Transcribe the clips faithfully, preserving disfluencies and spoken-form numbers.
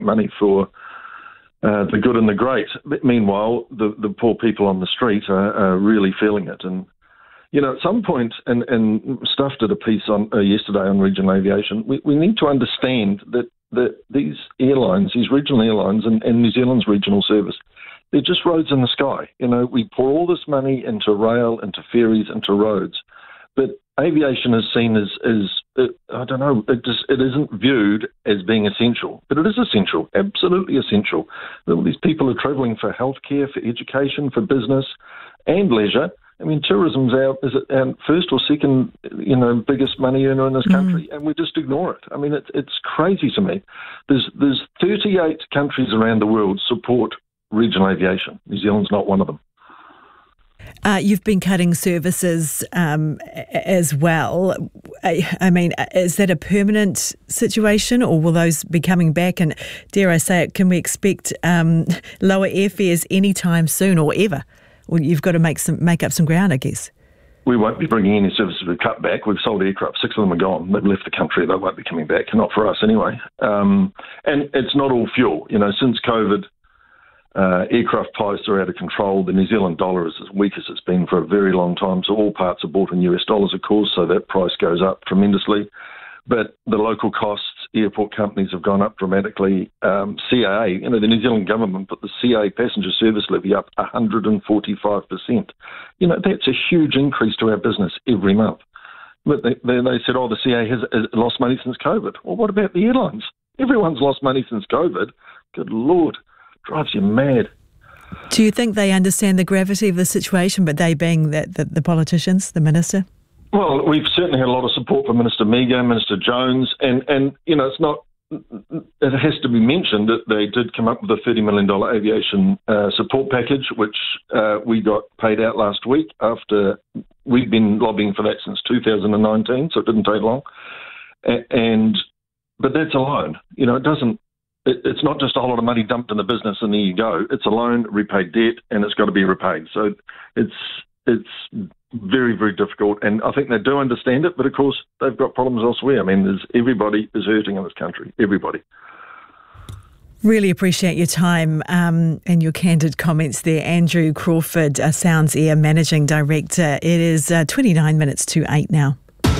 money for uh, the good and the great. But meanwhile, the, the poor people on the street are, are really feeling it. And, you know, at some point, and, and Stuff did a piece on uh, yesterday on regional aviation, we, we need to understand that, that these airlines, these regional airlines and, and New Zealand's regional service, they're just roads in the sky. You know, we pour all this money into rail, into ferries, into roads, but aviation is seen as, as it, I don't know, it just it isn't viewed as being essential, but it is essential, absolutely essential. All these people are travelling for healthcare, for education, for business, and leisure. I mean, tourism's our is it our first or second, you know, biggest money earner in this country, mm. and we just ignore it. I mean, it's it's crazy to me. There's there's thirty-eight countries around the world support regional aviation. New Zealand's not one of them. Uh, you've been cutting services um, as well. I, I mean, is that a permanent situation, or will those be coming back? And dare I say it, can we expect um, lower airfares anytime soon or ever? Well, you've got to make some make up some ground, I guess. We won't be bringing any services we've cut back. We've sold aircraft. Six of them are gone. They've left the country. They won't be coming back. Not for us anyway. Um, and it's not all fuel. You know, since COVID, Uh, aircraft prices are out of control. The New Zealand dollar is as weak as it's been for a very long time, so all parts are bought in U S dollars, of course, so that price goes up tremendously. But the local costs, airport companies have gone up dramatically. Um, C A A, you know, the New Zealand government put the C A A passenger service levy up one hundred forty-five percent. You know, that's a huge increase to our business every month. But they, they, they said, oh, the C A A has, has lost money since COVID. Well, what about the airlines? Everyone's lost money since COVID. Good Lord. Drives you mad. Do you think they understand the gravity of the situation, but they being the, the, the politicians, the minister? Well, we've certainly had a lot of support from Minister Miga, Minister Jones, and, and you know, it's not, it has to be mentioned that they did come up with a thirty million dollars aviation uh, support package, which uh, we got paid out last week after we've been lobbying for that since two thousand nineteen, so it didn't take long. And, but that's a loan. You know, it doesn't, It's not just a whole lot of money dumped in the business and there you go. It's a loan, repaid debt, and it's got to be repaid. So it's it's very, very difficult. And I think they do understand it, but of course they've got problems elsewhere. I mean, there's, everybody is hurting in this country. Everybody. Really appreciate your time um, and your candid comments there. Andrew Crawford, uh, Sounds Air Managing Director. It is uh, twenty-nine minutes to eight now.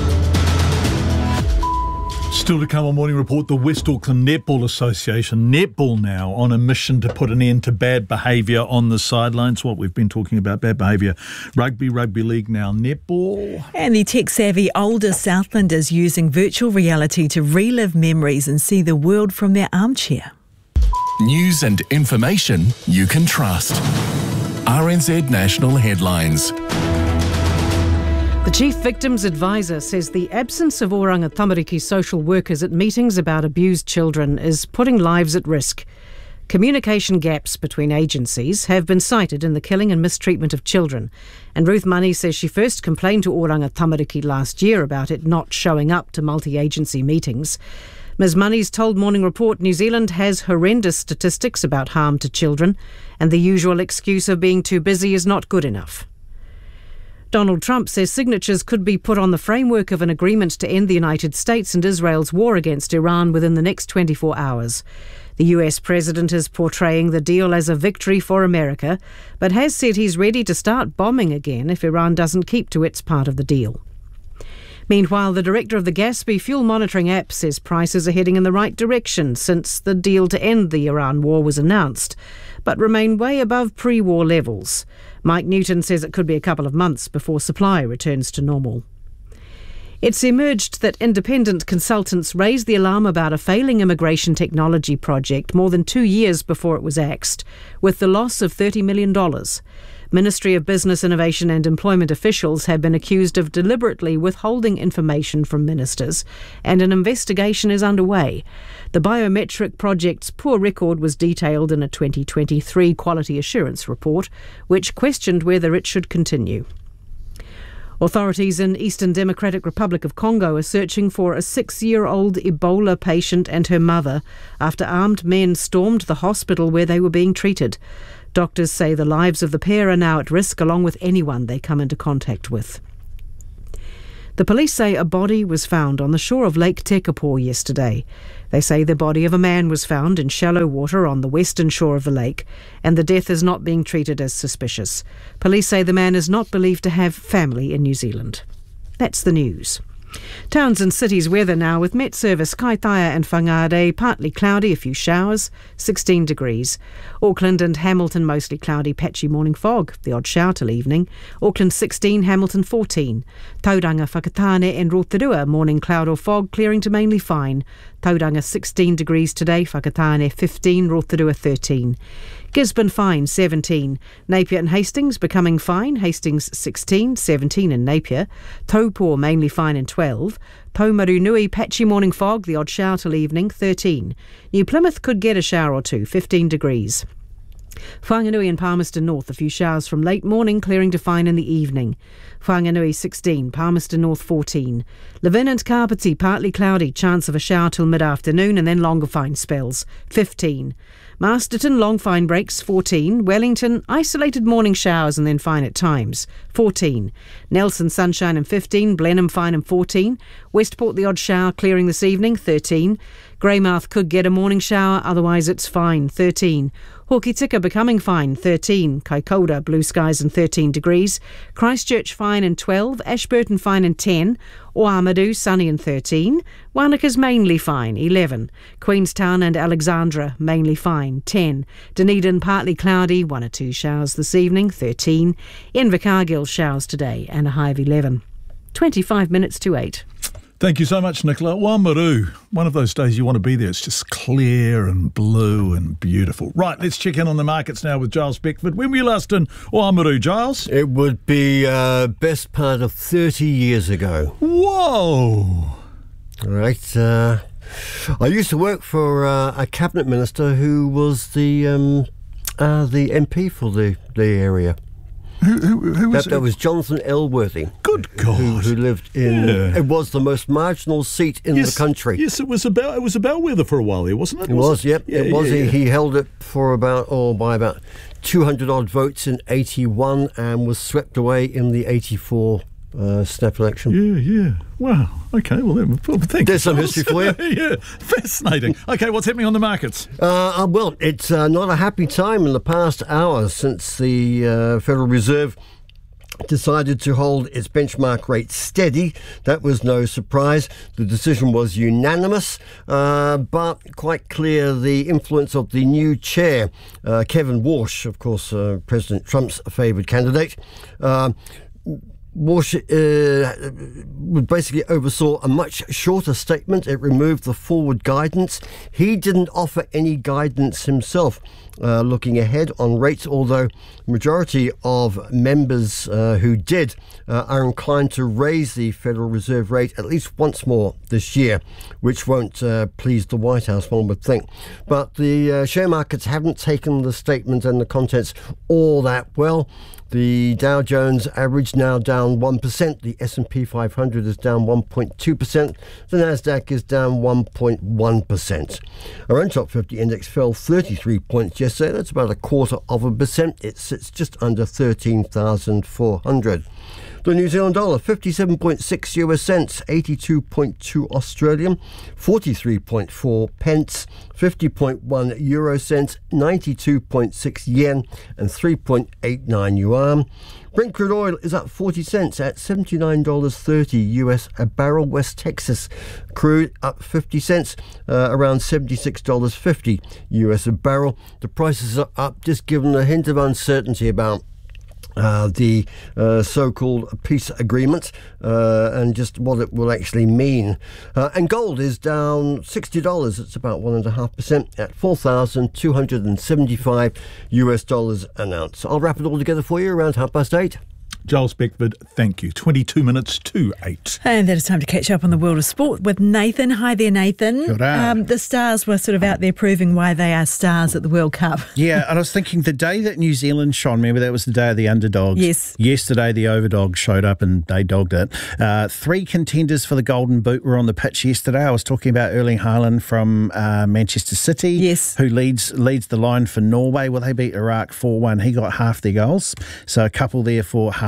Still to come on Morning Report, the West Auckland Netball Association, netball now, on a mission to put an end to bad behaviour on the sidelines. What we've been talking about, bad behaviour. Rugby, rugby league now, netball. And the tech-savvy older Southlanders using virtual reality to relive memories and see the world from their armchair. News and information you can trust. R N Z National Headlines. The Chief Victims Advisor says the absence of Oranga Tamariki social workers at meetings about abused children is putting lives at risk. Communication gaps between agencies have been cited in the killing and mistreatment of children, and Ruth Money says she first complained to Oranga Tamariki last year about it not showing up to multi-agency meetings. Miz Money's told Morning Report New Zealand has horrendous statistics about harm to children, and the usual excuse of being too busy is not good enough. Donald Trump says signatures could be put on the framework of an agreement to end the United States and Israel's war against Iran within the next twenty-four hours. The U S president is portraying the deal as a victory for America, but has said he's ready to start bombing again if Iran doesn't keep to its part of the deal. Meanwhile, the director of the Gaspy fuel monitoring app says prices are heading in the right direction since the deal to end the Iran war was announced, but remain way above pre-war levels. Mike Newton says it could be a couple of months before supply returns to normal. It's emerged that independent consultants raised the alarm about a failing immigration technology project more than two years before it was axed, with the loss of thirty million dollars. Ministry of Business, Innovation and Employment officials have been accused of deliberately withholding information from ministers, and an investigation is underway. The biometric project's poor record was detailed in a twenty twenty-three Quality Assurance report, which questioned whether it should continue. Authorities in Eastern Democratic Republic of Congo are searching for a six-year-old Ebola patient and her mother after armed men stormed the hospital where they were being treated. Doctors say the lives of the pair are now at risk, along with anyone they come into contact with. The police say a body was found on the shore of Lake Tekapo yesterday. They say the body of a man was found in shallow water on the western shore of the lake, and the death is not being treated as suspicious. Police say the man is not believed to have family in New Zealand. That's the news. Towns and cities weather now with Met Service, Kaitaia and Whangarei, partly cloudy, a few showers, sixteen degrees. Auckland and Hamilton mostly cloudy, patchy morning fog, the odd shower till evening. Auckland sixteen, Hamilton fourteen. Tauranga, Whakatane and Rotorua, morning cloud or fog, clearing to mainly fine. Tauranga sixteen degrees today, Whakatane fifteen, Rotorua thirteen. Gisborne fine, seventeen. Napier and Hastings becoming fine, Hastings sixteen, seventeen in Napier. Taupō mainly fine and twelve. Taumarunui patchy morning fog, the odd shower till evening, thirteen. New Plymouth could get a shower or two, fifteen degrees. Whanganui and Palmerston North, a few showers from late morning, clearing to fine in the evening. Whanganui sixteen, Palmerston North fourteen. Levin and Kapiti, partly cloudy, chance of a shower till mid-afternoon and then longer fine spells, fifteen. Masterton, long fine breaks, fourteen. Wellington, isolated morning showers and then fine at times, fourteen. Nelson, sunshine and fifteen. Blenheim, fine and fourteen. Westport, the odd shower, clearing this evening, thirteen. Greymouth could get a morning shower, otherwise it's fine, thirteen. Hokitika becoming fine, thirteen. Kaikoura, blue skies and thirteen degrees. Christchurch, fine and twelve. Ashburton, fine and ten. Oamaru, sunny and thirteen. Wanaka's mainly fine, eleven. Queenstown and Alexandra, mainly fine, ten. Dunedin, partly cloudy, one or two showers this evening, thirteen. Invercargill, showers today and a high of eleven. twenty-five minutes to eight. Thank you so much, Nicola. Oamaru, one of those days you want to be there. It's just clear and blue and beautiful. Right, let's check in on the markets now with Giles Beckford. When were you last in Oamaru, Giles? It would be uh, best part of thirty years ago. Whoa! Right. Uh, I used to work for uh, a cabinet minister who was the um, uh, the M P for the, the area. Who, who, who was that, it? that was Jonathan Elworthy. Good God! Who, who lived in? Yeah. It was the most marginal seat in yes, the country. Yes, it was about it was a bellwether for a while there, wasn't it? It was, was. Yep, yeah, it was. Yeah, he, yeah. he held it for about oh by about two hundred odd votes in eighty-one and was swept away in the eighty-four uh, snap election. Yeah, yeah. Wow. Okay. Well, then, well thank There's you. some history for you. Yeah, fascinating. Okay, what's happening on the markets? Uh, well, it's uh, not a happy time in the past hour since the uh, Federal Reserve decided to hold its benchmark rate steady. That was no surprise. The decision was unanimous, uh, but quite clear the influence of the new chair, uh, Kevin Walsh, of course, uh, President Trump's favoured candidate. Uh, Walsh uh, basically oversaw a much shorter statement. It removed the forward guidance. He didn't offer any guidance himself uh, looking ahead on rates, although the majority of members uh, who did uh, are inclined to raise the Federal Reserve rate at least once more this year, which won't uh, please the White House, one would think. But the uh, share markets haven't taken the statement and the contents all that well. The Dow Jones average now down one percent. The S and P five hundred is down one point two percent. The Nasdaq is down one point one percent. Our own top fifty index fell thirty-three points yesterday. That's about a quarter of a percent. It sits just under thirteen thousand four hundred. The New Zealand dollar, fifty-seven point six U S cents, eighty-two point two Australian, forty-three point four pence, fifty point one euro cents, ninety-two point six yen, and three point eight nine yuan. Brent crude oil is up forty cents at seventy-nine dollars thirty U S a barrel. West Texas crude up fifty cents, uh, around seventy-six dollars fifty U S a barrel. The prices are up just given a hint of uncertainty about Uh, the uh, so-called peace agreement uh, and just what it will actually mean. Uh, and gold is down sixty dollars. It's about one point five percent at four thousand two hundred seventy-five U S dollars an ounce. I'll wrap it all together for you around half past eight. Giles Beckford, thank you. twenty-two minutes to eight. And that is time to catch up on the world of sport with Nathan. Hi there, Nathan. Good day. Um, the Stars were sort of out there proving why they are stars at the World Cup. Yeah, and I was thinking the day that New Zealand shone, remember that was the day of the underdogs? Yes. Yesterday the overdogs showed up and they dogged it. Uh, three contenders for the Golden Boot were on the pitch yesterday. I was talking about Erling Haaland from uh, Manchester City, yes, who leads leads the line for Norway. Well, they beat Iraq four one. He got half their goals. So a couple there for Haaland.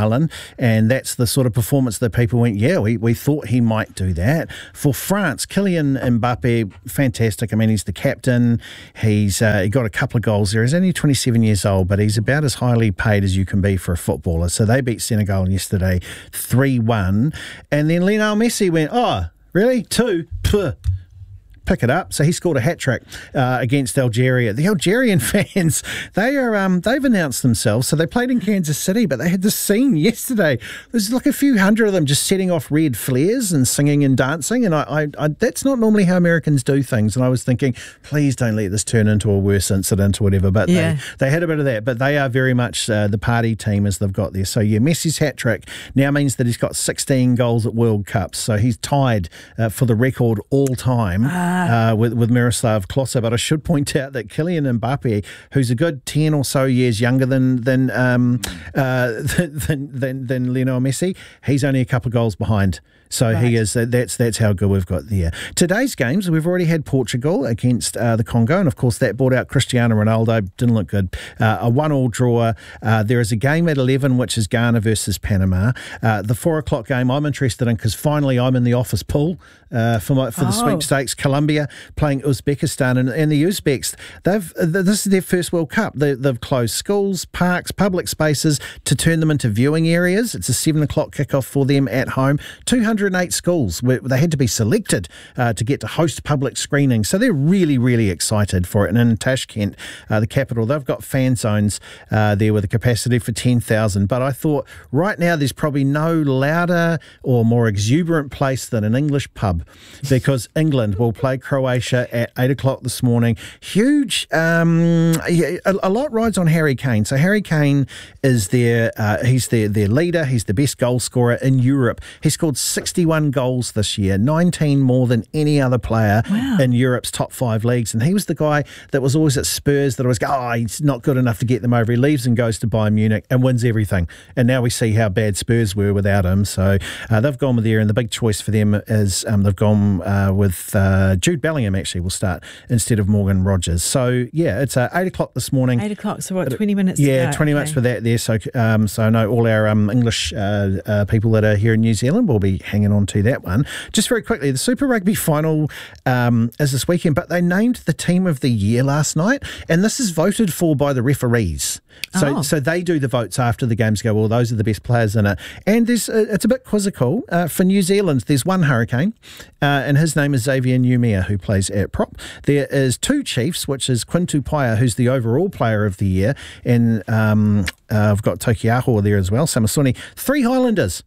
Haaland, and that's the sort of performance that people went, yeah, we, we thought he might do that. For France, Kylian Mbappe, fantastic. I mean, he's the captain. He's uh, he got a couple of goals there. He's only twenty-seven years old, but he's about as highly paid as you can be for a footballer. So they beat Senegal yesterday three one. And then Lionel Messi went, oh, really? Two? Puh. Pick it up. So he scored a hat-trick uh, against Algeria. The Algerian fans, they are, um, they've announced themselves. So they played in Kansas City, but they had this scene yesterday. There's like a few hundred of them just setting off red flares and singing and dancing. And I, I, I that's not normally how Americans do things. And I was thinking, please don't let this turn into a worse incident or whatever. But yeah. they, they had a bit of that. But they are very much uh, the party team as they've got there. So yeah, Messi's hat-trick now means that he's got sixteen goals at World Cups. So he's tied uh, for the record all time. Uh, Uh, with, with Miroslav Klose. But I should point out that Kylian Mbappe, who's a good ten or so years younger than than um, uh, than, than than Lionel Messi, he's only a couple of goals behind. So right. he is. That's that's how good we've got there. Today's games, we've already had Portugal against uh, the Congo, and of course that brought out Cristiano Ronaldo. Didn't look good. Uh, a one-all draw. Uh, there is a game at eleven, which is Ghana versus Panama. Uh, the four o'clock game I'm interested in because finally I'm in the office pool uh, for my, for the oh. sweepstakes. Colombia playing Uzbekistan, and, and the Uzbeks. They've this is their first World Cup. They, they've closed schools, parks, public spaces to turn them into viewing areas. It's a seven o'clock kickoff for them at home. Two hundred eight schools where they had to be selected uh, to get to host public screenings. So they're really, really excited for it. And in Tashkent, uh, the capital, they've got fan zones uh, there with a capacity for ten thousand. But I thought right now there's probably no louder or more exuberant place than an English pub because England will play Croatia at eight o'clock this morning. Huge, um, a, a lot rides on Harry Kane. So Harry Kane is their, uh, he's their, their leader. He's the best goal scorer in Europe. He scored sixty-one goals this year, nineteen more than any other player wow. in Europe's top five leagues. And he was the guy that was always at Spurs that always go, oh, he's not good enough to get them over. He leaves and goes to Bayern Munich and wins everything. And now we see how bad Spurs were without him. So uh, they've gone with there, and the big choice for them is um, they've gone uh, with uh, Jude Bellingham actually will start instead of Morgan Rogers. So yeah, it's uh, eight o'clock this morning. Eight o'clock, so what, twenty minutes Yeah, to go. twenty okay. minutes for that there. So um, so I know all our um, English uh, uh, people that are here in New Zealand will be hanging on to that one. Just very quickly, the Super Rugby final um, is this weekend, but they named the team of the year last night, and this is voted for by the referees. So, oh. so they do the votes after the games go, well, those are the best players in it. And there's uh, it's a bit quizzical. Uh, for New Zealand, there's one Hurricane, uh, and his name is Xavier Numia, who plays at prop. There is two Chiefs, which is Quinn Tupaia, who's the overall player of the year, and um, uh, I've got Tokiaho there as well, Samasoni. Three Highlanders.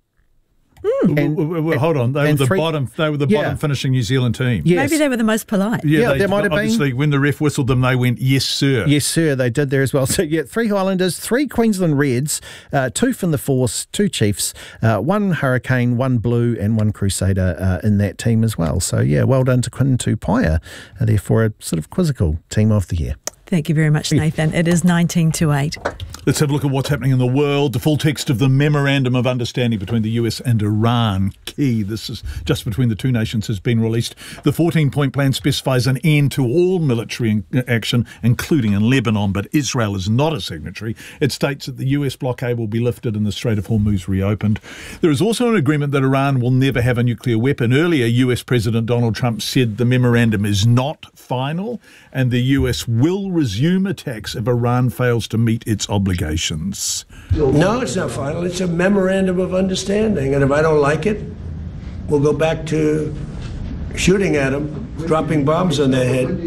Mm. And, well, well, hold on, they were the three, bottom. They were the yeah. bottom finishing New Zealand team. Yes. Maybe they were the most polite. Yeah, yeah they, there might have obviously, been. When the ref whistled them, they went, "Yes, sir." Yes, sir. They did there as well. So yeah, three Highlanders, three Queensland Reds, uh, two from the Force, two Chiefs, uh, one Hurricane, one Blue, and one Crusader uh, in that team as well. So yeah, well done to Quinn Tupaia. Uh, therefore, a sort of quizzical team of the year. Thank you very much, Nathan. It is nineteen to eight. Let's have a look at what's happening in the world. The full text of the Memorandum of Understanding between the U S and Iran, key, this is just between the two nations, has been released. The fourteen-point plan specifies an end to all military action, including in Lebanon, but Israel is not a signatory. It states that the U S blockade will be lifted and the Strait of Hormuz reopened. There is also an agreement that Iran will never have a nuclear weapon. Earlier, U S President Donald Trump said the memorandum is not final and the U S will resume attacks if Iran fails to meet its obligations. No, it's not final. It's a memorandum of understanding. And if I don't like it, we'll go back to shooting at them, dropping bombs on their head.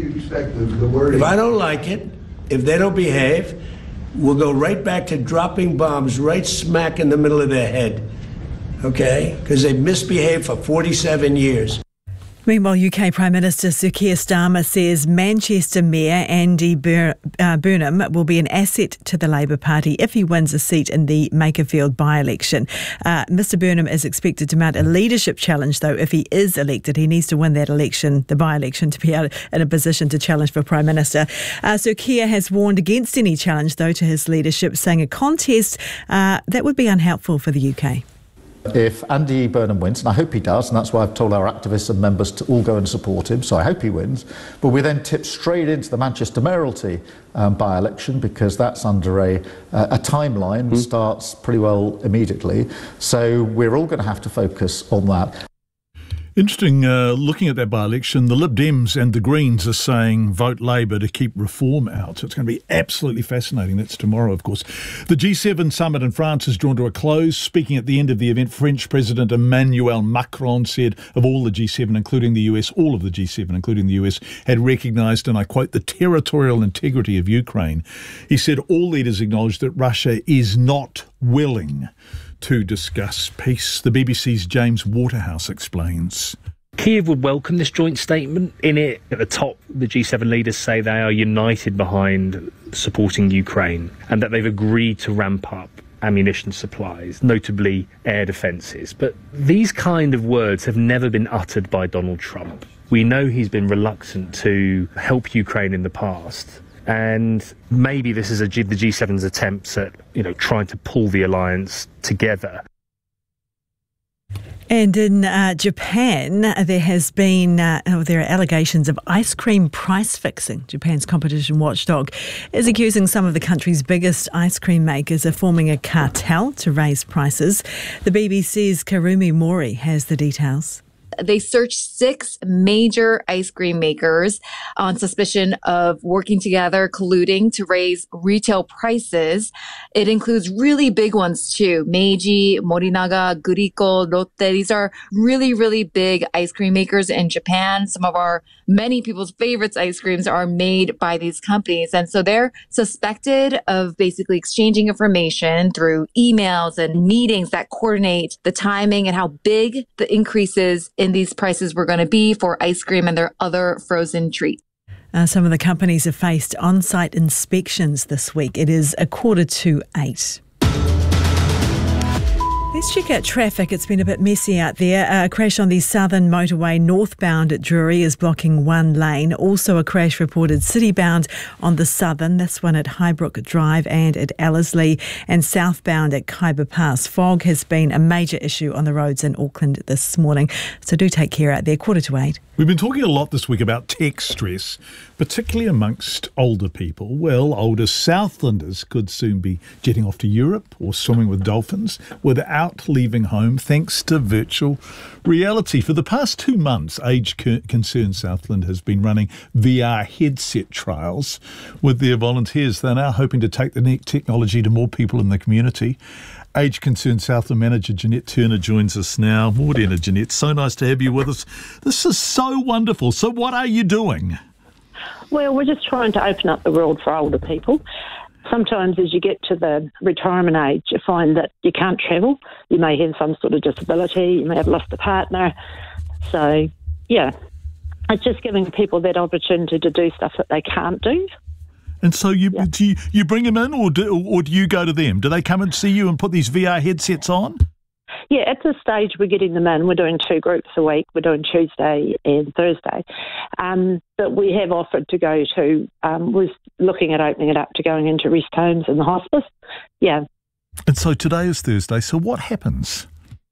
If I don't like it, if they don't behave, we'll go right back to dropping bombs right smack in the middle of their head. Okay? Because they've misbehaved for forty-seven years. Meanwhile, U K Prime Minister Sir Keir Starmer says Manchester Mayor Andy Bur- uh, Burnham will be an asset to the Labour Party if he wins a seat in the Makerfield by-election. Uh, Mr Burnham is expected to mount a leadership challenge, though, if he is elected. He needs to win that election, the by-election, to be in a position to challenge for Prime Minister. Uh, Sir Keir has warned against any challenge, though, to his leadership, saying a contest uh, that would be unhelpful for the U K. If Andy Burnham wins, and I hope he does, and that's why I've told our activists and members to all go and support him, so I hope he wins, but we then tip straight into the Manchester mayoralty um, by-election, because that's under a, uh, a timeline, mm. starts pretty well immediately, so we're all going to have to focus on that. Interesting, uh, looking at that by-election, the Lib Dems and the Greens are saying vote Labour to keep reform out. So it's going to be absolutely fascinating. That's tomorrow, of course. The G seven summit in France is drawn to a close. Speaking at the end of the event, French President Emmanuel Macron said of all the G seven, including the U S, all of the G seven, including the U S, had recognised, and I quote, the territorial integrity of Ukraine. He said all leaders acknowledged that Russia is not willing to discuss peace. The B B C's James Waterhouse explains. Kyiv would welcome this joint statement. In it, at the top, the G seven leaders say they are united behind supporting Ukraine and that they've agreed to ramp up ammunition supplies, notably air defences. But these kind of words have never been uttered by Donald Trump. We know he's been reluctant to help Ukraine in the past. And maybe this is a G, the G seven's attempts at, you know, trying to pull the alliance together. And in uh, Japan, there has been uh, oh, there are allegations of ice cream price fixing. Japan's competition watchdog is accusing some of the country's biggest ice cream makers of forming a cartel to raise prices. The B B C's Karumi Mori has the details. They searched six major ice cream makers on suspicion of working together, colluding to raise retail prices. It includes really big ones too. Meiji, Morinaga, Guriko, Lotte. These are really, really big ice cream makers in Japan. Some of our, many people's favorites ice creams are made by these companies. And so they're suspected of basically exchanging information through emails and meetings that coordinate the timing and how big the increases in these prices were going to be for ice cream and their other frozen treats. Uh, some of the companies have faced on-site inspections this week. It is a quarter to eight. Let's check out traffic. It's been a bit messy out there. A crash on the southern motorway northbound at Drury is blocking one lane. Also a crash reported citybound on the southern. This one at Highbrook Drive and at Ellerslie, and southbound at Khyber Pass. Fog has been a major issue on the roads in Auckland this morning. So do take care out there. Quarter to eight. We've been talking a lot this week about tech stress, particularly amongst older people. Well, older Southlanders could soon be jetting off to Europe or swimming with dolphins without leaving home, thanks to virtual reality. For the past two months, Age Concern Southland has been running V R headset trials with their volunteers. They're now hoping to take the technology to more people in the community. Age Concern Southland manager Jeanette Turner joins us now. Morena, Jeanette, so nice to have you with us. This is so wonderful. So what are you doing? Well, we're just trying to open up the world for older people. Sometimes as you get to the retirement age, you find that you can't travel. You may have some sort of disability. You may have lost a partner. So, yeah, it's just giving people that opportunity to do stuff that they can't do. And so you, yeah. do you you bring them in, or do, or do you go to them? Do they come and see you and put these V R headsets on? Yeah, at this stage we're getting them in. We're doing two groups a week. We're doing Tuesday and Thursday. Um, but we have offered to go to, um, we're looking at opening it up to going into rest homes and the hospice. Yeah. And so today is Thursday. So what happens?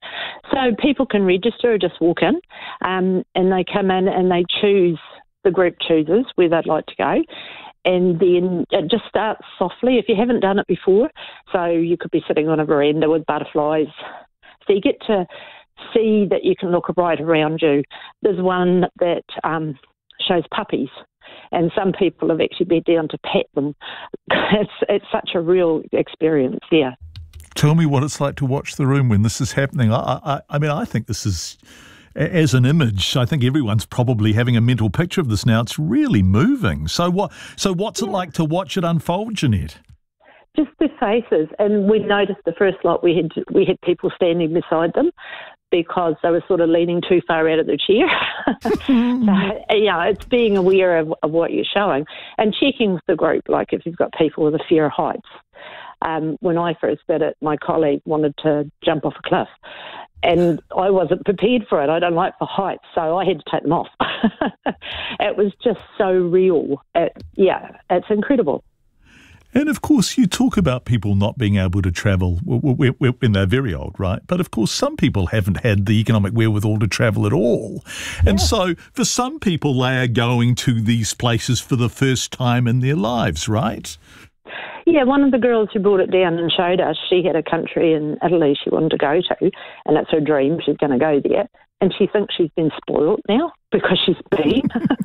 So people can register or just walk in, um, and they come in and they choose, the group chooses where they'd like to go. And then it just starts softly if you haven't done it before. So you could be sitting on a veranda with butterflies. So you get to see that you can look right around you. There's one that um, shows puppies, and some people have actually been down to pet them. It's it's such a real experience, yeah. Tell me what it's like to watch the room when this is happening. I, I, I mean, I think this is, as an image, I think everyone's probably having a mental picture of this now. It's really moving. So what? So what's yeah. it like to watch it unfold, Jeanette? Just their faces, and we noticed the first lot we had we had people standing beside them because they were sort of leaning too far out of their chair. So, yeah, it's being aware of, of what you're showing and checking with the group, like if you've got people with a fear of heights. Um, when I first did it, my colleague wanted to jump off a cliff, and I wasn't prepared for it. I don't like the heights, so I had to take them off. It was just so real. It, yeah, it's incredible. And of course, you talk about people not being able to travel when they're very old, right? But of course, some people haven't had the economic wherewithal to travel at all. And yeah. so for some people, they are going to these places for the first time in their lives, right? Yeah, one of the girls who brought it down and showed us, she had a country in Italy she wanted to go to, and it's her dream. She's going to go there. And she thinks she's been spoilt now because she's been.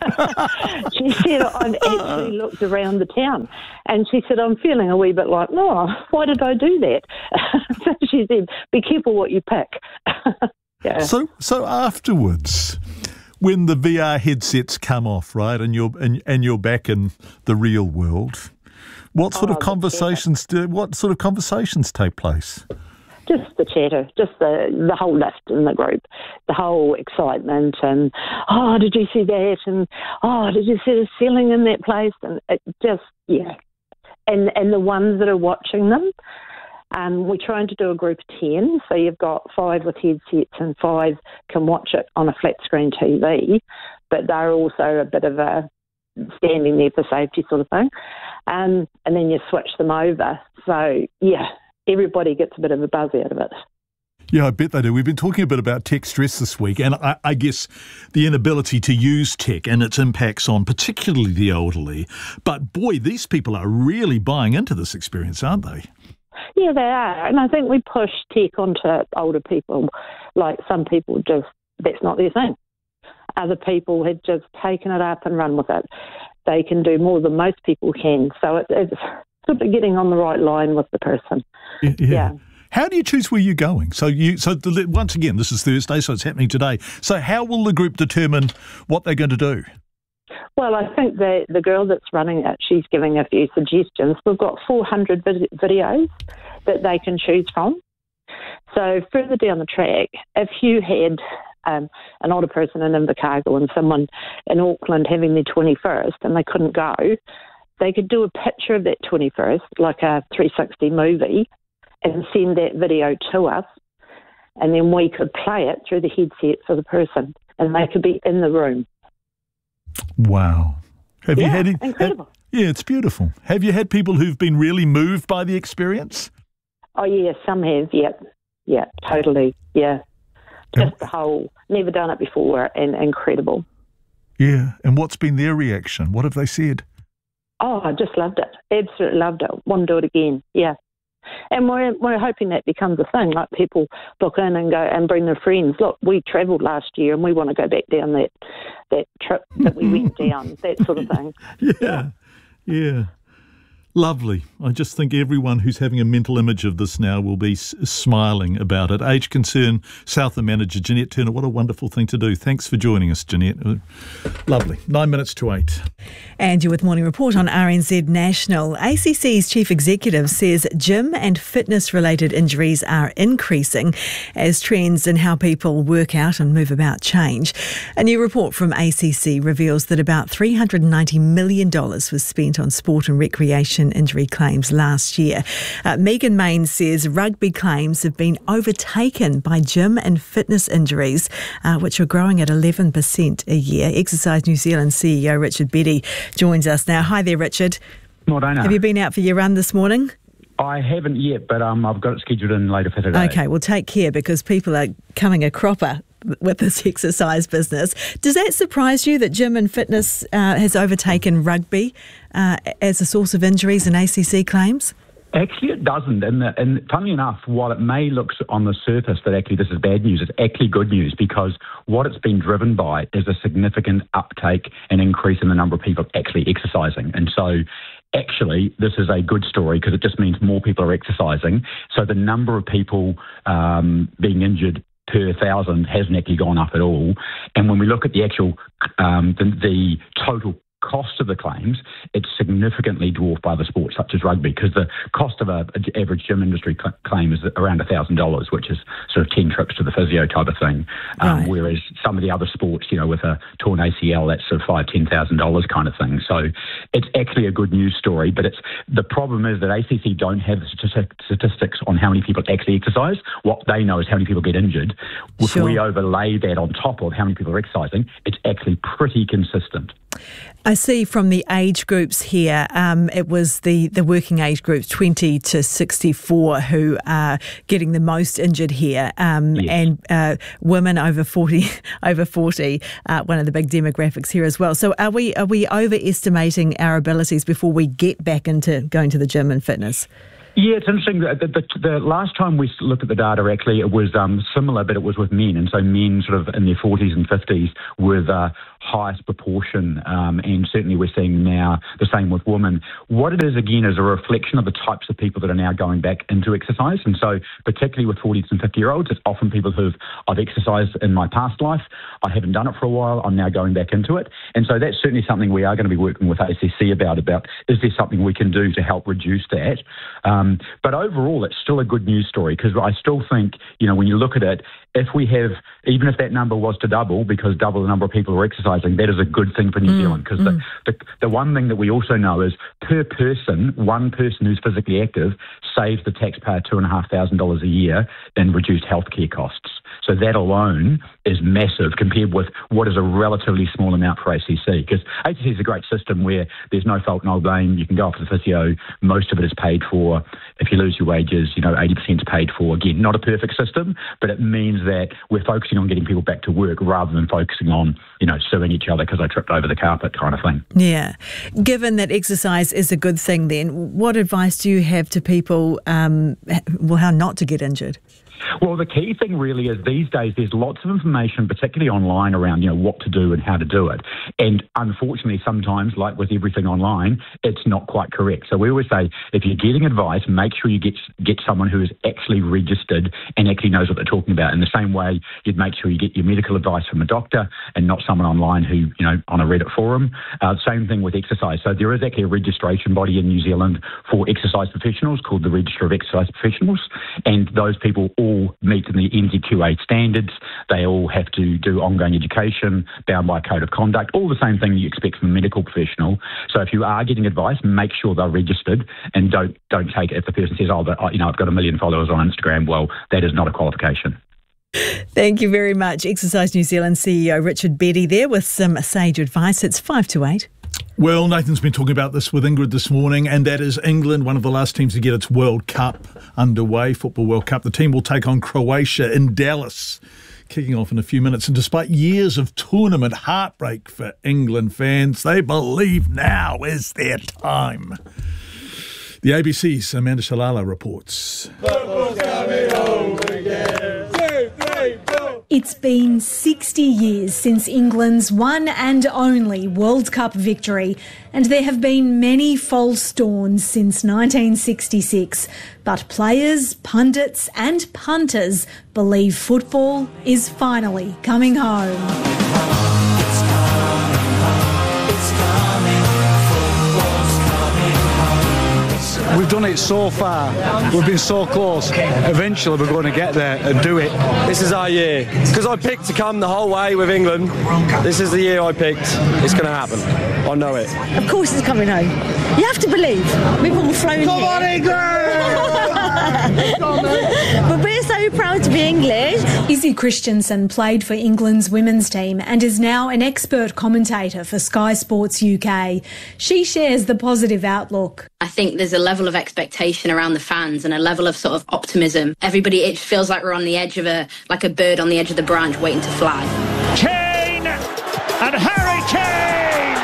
She said, I've actually looked around the town. And she said, I'm feeling a wee bit like, no, why did I do that? So she said, be careful what you pick. Yeah. So so afterwards, when the V R headsets come off, right, and you're, and, and you're back in the real world, what sort oh, of conversations do, what sort of conversations take place? Just the chatter, just the, the whole lift in the group, the whole excitement and, oh, did you see that? And, oh, did you see the ceiling in that place? And it just, yeah. And and the ones that are watching them, um, we're trying to do a group of ten. So you've got five with headsets and five can watch it on a flat screen T V, but they're also a bit of a standing there for safety sort of thing. Um, and then you switch them over. So, yeah. Everybody gets a bit of a buzz out of it. Yeah, I bet they do. We've been talking a bit about tech stress this week, and I, I guess the inability to use tech and its impacts on particularly the elderly. But boy, these people are really buying into this experience, aren't they? Yeah, they are. And I think we push tech onto older people. Like some people just, that's not their thing. Other people have just taken it up and run with it. They can do more than most people can. So it, it's sort of getting on the right line with the person. Yeah. yeah. yeah. How do you choose where you're going? So you, so the, once again, this is Thursday, so it's happening today. So how will the group determine what they're going to do? Well, I think the the girl that's running it, she's giving a few suggestions. We've got four hundred vid- videos that they can choose from. So further down the track, if you had um, an older person in Invercargill and someone in Auckland having their twenty-first and they couldn't go, they could do a picture of that twenty-first, like a three sixty movie, and send that video to us, and then we could play it through the headset for the person, and they could be in the room. Wow. Have yeah, you had incredible. Have, yeah, it's beautiful. Have you had people who've been really moved by the experience? Oh, yeah, some have, yeah. Yeah, totally, yeah. Just yeah. the whole, never done it before, and incredible. Yeah, and what's been their reaction? What have they said? Oh, I just loved it. Absolutely loved it. Want to do it again, yeah. And we're we're hoping that becomes a thing, like people book in and go and bring their friends. Look, we travelled last year and we want to go back down that that trip that we went down, that sort of thing. Yeah, yeah. Lovely. I just think everyone who's having a mental image of this now will be s- smiling about it. Age Concern Southern Manager Jeanette Turner, what a wonderful thing to do. Thanks for joining us, Jeanette. Lovely. Nine minutes to eight. And you're with Morning Report on R N Z National. A C C's Chief Executive says gym and fitness-related injuries are increasing as trends in how people work out and move about change. A new report from A C C reveals that about three hundred ninety million dollars was spent on sport and recreation injury claims last year. Uh, Megan Main says rugby claims have been overtaken by gym and fitness injuries, uh, which are growing at eleven percent a year. Exercise New Zealand C E O Richard Betty joins us now. Hi there, Richard. Morena. Have you been out for your run this morning? I haven't yet, but um, I've got it scheduled in later for today. Okay, well, take care because people are coming a cropper with this exercise business. Does that surprise you that gym and fitness uh, has overtaken rugby uh, as a source of injuries and A C C claims? Actually, it doesn't. And, the, and funnily enough, while it may look on the surface that actually this is bad news, it's actually good news because what it's been driven by is a significant uptake and increase in the number of people actually exercising. And so actually, this is a good story because it just means more people are exercising. So the number of people um, being injured per thousand hasn't actually gone up at all. And when we look at the actual, um, the, the total cost of the claims, it's significantly dwarfed by other sports such as rugby because the cost of an average gym industry cl- claim is around one thousand dollars, which is sort of ten trips to the physio type of thing. Um, right. Whereas some of the other sports, you know, with a torn A C L, that's sort of five thousand dollars, ten thousand dollars kind of thing. So it's actually a good news story, but it's the problem is that A C C don't have the statistics on how many people actually exercise. What they know is how many people get injured. If sure. we overlay that on top of how many people are exercising, it's actually pretty consistent. I see from the age groups here, um, it was the, the working age groups, twenty to sixty-four, who are getting the most injured here, um, yes. and uh, women over forty, over forty, uh, one of the big demographics here as well. So are we are we overestimating our abilities before we get back into going to the gym and fitness? Yeah, it's interesting. The, the, the last time we looked at the data, actually, it was um, similar, but it was with men. And so men sort of in their forties and fifties were the highest proportion. Um, and certainly we're seeing now the same with women. What it is, again, is a reflection of the types of people that are now going back into exercise. And so particularly with forties and fifty-year-olds, it's often people who've, I've exercised in my past life. I haven't done it for a while. I'm now going back into it. And so that's certainly something we are going to be working with A C C about, about is there something we can do to help reduce that? Um, Um, but overall, it's still a good news story, because I still think, you know, when you look at it, if we have, even if that number was to double, because double the number of people who are exercising, that is a good thing for New mm, Zealand. Because mm. the, the, the one thing that we also know is per person, one person who's physically active saves the taxpayer two thousand five hundred dollars a year in reduced healthcare costs. So that alone is massive compared with what is a relatively small amount for A C C. Because A C C is a great system where there's no fault, no blame. You can go off to the physio. Most of it is paid for. If you lose your wages, you know, eighty percent is paid for. Again, not a perfect system, but it means that we're focusing on getting people back to work rather than focusing on, you know, suing each other because I tripped over the carpet kind of thing. Yeah. Given that exercise is a good thing then, what advice do you have to people, um, well, how not to get injured? Well, the key thing really is these days there's lots of information, particularly online, around, you know, what to do and how to do it. And unfortunately, sometimes, like with everything online, it's not quite correct. So we always say, if you're getting advice, make sure you get get someone who is actually registered and actually knows what they're talking about. In the same way, you'd make sure you get your medical advice from a doctor and not someone online who, you know, on a Reddit forum. Uh, same thing with exercise. So there is actually a registration body in New Zealand for exercise professionals called the Register of Exercise Professionals, and those people all meet in the N Z Q A standards. They all have to do ongoing education, bound by a code of conduct, all the same thing you expect from a medical professional. So if you are getting advice, make sure they're registered and don't don't take it if the person says, oh, but, you know, I've got a million followers on Instagram. Well, that is not a qualification. Thank you very much. Exercise New Zealand C E O Richard Beddy there with some sage advice. It's five to eight. Well, Nathan's been talking about this with Ingrid this morning, and that is England, one of the last teams to get its World Cup underway, Football World Cup. The team will take on Croatia in Dallas, kicking off in a few minutes. And despite years of tournament heartbreak for England fans, they believe now is their time. The A B C's Amanda Shalala reports. Football's coming home again. Two, three, four. It's been sixty years since England's one and only World Cup victory, and there have been many false dawns since nineteen sixty-six. But players, pundits and punters believe football is finally coming home. We've done it so far. We've been so close. Eventually we're going to get there and do it. This is our year. Because I picked to come the whole way with England. This is the year I picked. It's going to happen. I know it. Of course it's coming home. You have to believe. We've all flown Come here. on, England! But we're so proud to be English. Izzy Christensen played for England's women's team and is now an expert commentator for Sky Sports U K. She shares the positive outlook. I think there's a level of expectation around the fans and a level of sort of optimism. Everybody, it feels like we're on the edge of a, like a bird on the edge of the branch waiting to fly. Kane and Harry Kane!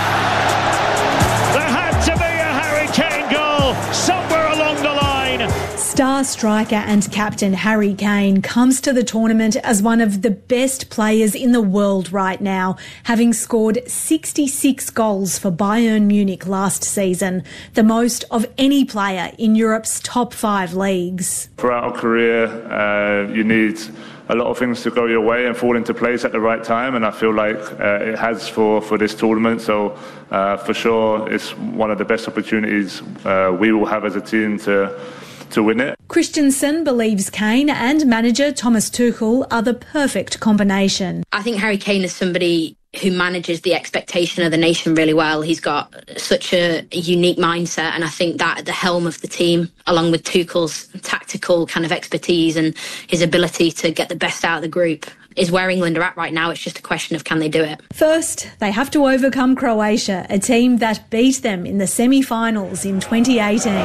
There had to be a Harry Kane goal somewhere along the line. Star striker and captain Harry Kane comes to the tournament as one of the best players in the world right now, having scored sixty-six goals for Bayern Munich last season, the most of any player in Europe's top five leagues. Throughout our career, uh, you need a lot of things to go your way and fall into place at the right time, and I feel like uh, it has for, for this tournament. So uh, for sure, it's one of the best opportunities uh, we will have as a team to to win it. Christensen believes Kane and manager Thomas Tuchel are the perfect combination. I think Harry Kane is somebody who manages the expectation of the nation really well. He's got such a unique mindset, and I think that at the helm of the team, along with Tuchel's tactical kind of expertise and his ability to get the best out of the group, is where England are at right now. It's just a question of can they do it. First, they have to overcome Croatia, a team that beat them in the semi-finals in twenty eighteen.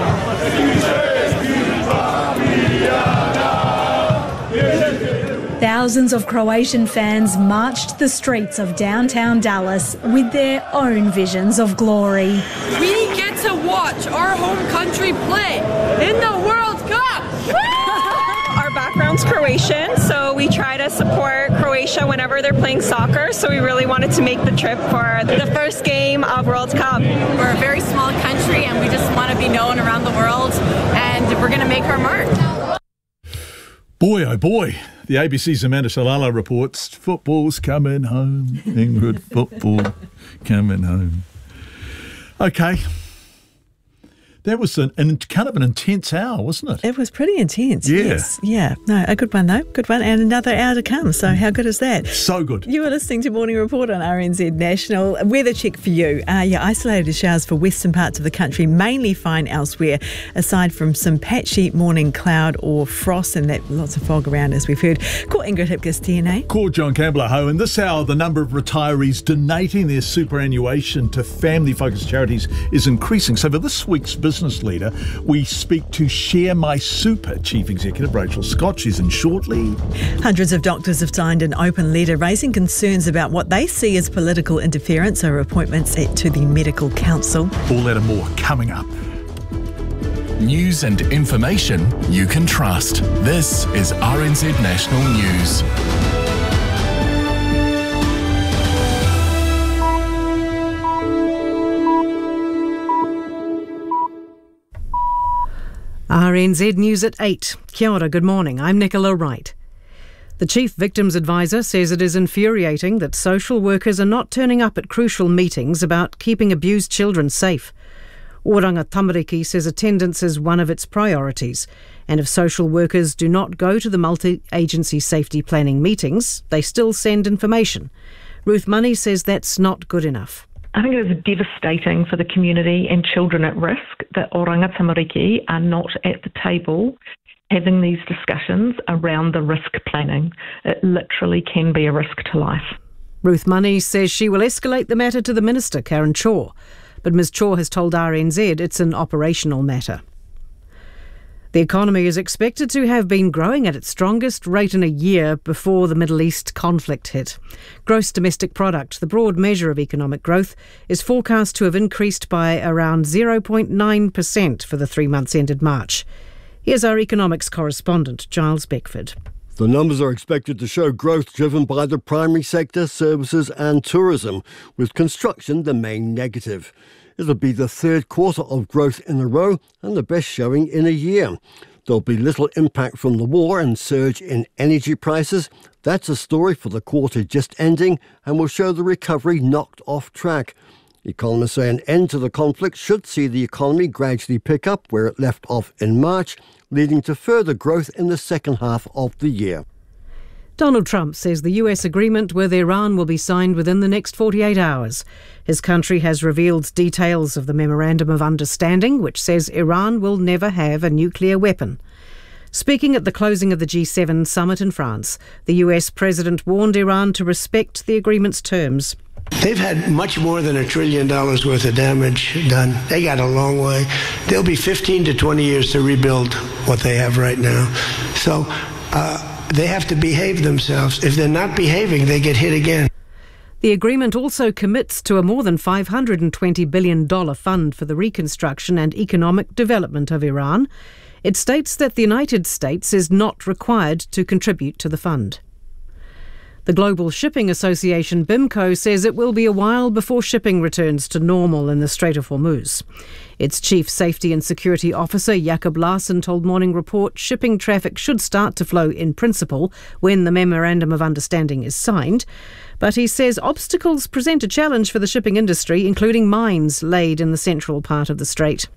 Thousands of Croatian fans marched the streets of downtown Dallas with their own visions of glory. We get to watch our home country play in the World Cup! Our background's Croatian, so we try to support Croatia whenever they're playing soccer, so we really wanted to make the trip for the first game of World Cup. We're a very small country and we just want to be known around the world, and we're going to make our mark. Boy, oh boy, the A B C's Amanda Shalala reports, football's coming home, Ingrid, football coming home. Okay. That was an, an kind of an intense hour, wasn't it? It was pretty intense. Yeah. Yes. Yeah. No, a good one though. Good one. And another hour to come. So how good is that? So good. You were listening to Morning Report on R N Z National. Weather check for you. Uh, yeah, isolated showers for western parts of the country, mainly fine elsewhere, aside from some patchy morning cloud or frost and that lots of fog around, as we've heard. Call Ingrid Hipkiss, T N A. Call John Campbell at home. In this hour, the number of retirees donating their superannuation to family-focused charities is increasing. So for this week's business leader, we speak to Share My Super Chief Executive Rachel Scott. She's in shortly. Hundreds of doctors have signed an open letter raising concerns about what they see as political interference over appointments to the Medical Council. All that and more coming up. News and information you can trust. This is R N Z National News. R N Z News at eight. Kia ora, good morning. I'm Nicola Wright. The Chief Victims Advisor says it is infuriating that social workers are not turning up at crucial meetings about keeping abused children safe. Oranga Tamariki says attendance is one of its priorities, and if social workers do not go to the multi-agency safety planning meetings, they still send information. Ruth Money says that's not good enough. I think it is devastating for the community and children at risk that Oranga Tamariki are not at the table having these discussions around the risk planning. It literally can be a risk to life. Ruth Money says she will escalate the matter to the Minister, Karen Chaw, but Ms Chaw has told R N Z it's an operational matter. The economy is expected to have been growing at its strongest rate in a year before the Middle East conflict hit. Gross domestic product, the broad measure of economic growth, is forecast to have increased by around zero point nine percent for the three months ended March. Here's our economics correspondent, Giles Beckford. The numbers are expected to show growth driven by the primary sector, services and tourism, with construction the main negative. It'll be the third quarter of growth in a row and the best showing in a year. There'll be little impact from the war and surge in energy prices. That's a story for the quarter just ending and will show the recovery knocked off track. Economists say an end to the conflict should see the economy gradually pick up where it left off in March, leading to further growth in the second half of the year. Donald Trump says the U S agreement with Iran will be signed within the next forty-eight hours. His country has revealed details of the Memorandum of Understanding, which says Iran will never have a nuclear weapon. Speaking at the closing of the G seven summit in France, the U S president warned Iran to respect the agreement's terms. They've had much more than a trillion dollars worth of damage done. They got a long way. There'll be fifteen to twenty years to rebuild what they have right now. So, uh, they have to behave themselves. If they're not behaving, they get hit again. The agreement also commits to a more than five hundred twenty billion dollars fund for the reconstruction and economic development of Iran. It states that the United States is not required to contribute to the fund. The Global Shipping Association, B I M C O, says it will be a while before shipping returns to normal in the Strait of Hormuz. Its Chief Safety and Security Officer, Jakob Larsen, told Morning Report shipping traffic should start to flow in principle when the Memorandum of Understanding is signed. But he says obstacles present a challenge for the shipping industry, including mines laid in the central part of the strait.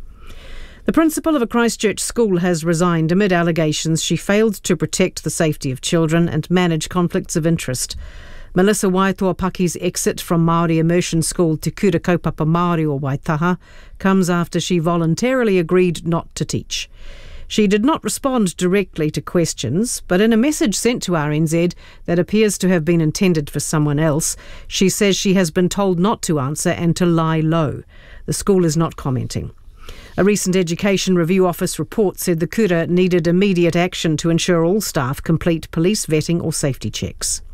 The principal of a Christchurch school has resigned amid allegations she failed to protect the safety of children and manage conflicts of interest. Melissa Waitoapaki's exit from Māori immersion school Te Kura Kaupapa Māori o Waitaha comes after she voluntarily agreed not to teach. She did not respond directly to questions, but in a message sent to R N Z that appears to have been intended for someone else, she says she has been told not to answer and to lie low. The school is not commenting. A recent Education Review Office report said the kura needed immediate action to ensure all staff complete police vetting or safety checks.